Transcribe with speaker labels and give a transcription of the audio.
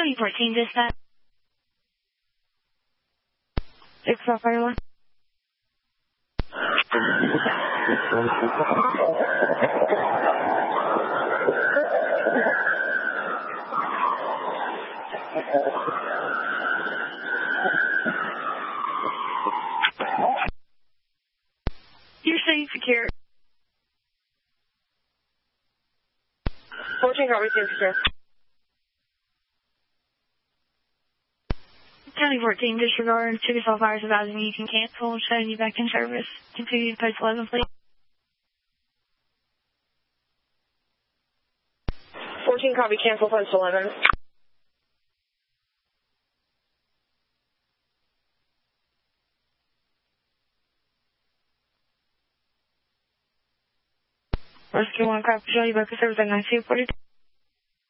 Speaker 1: County 14 dispatch. 6 fire line. You're safe, secure.
Speaker 2: 14 copy, safe, secure.
Speaker 1: County 14, disregard. Chickasaw Fire's advising you can cancel, shutting you back in service. Continue to post 11, please.
Speaker 2: 14 copy, cancel, post 11.
Speaker 1: Rescue 1, copy, show you back in service at 9242.